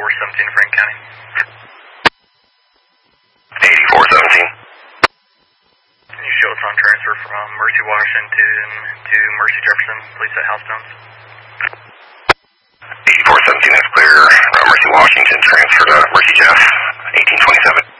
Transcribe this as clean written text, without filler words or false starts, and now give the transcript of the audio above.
8417 Frank County. 8417. Can you show us on transfer from Mercy Washington to Mercy Jefferson, please, at Housestones? 8417 is clear. Mercy Washington, transfer to Mercy Jeff, 1827.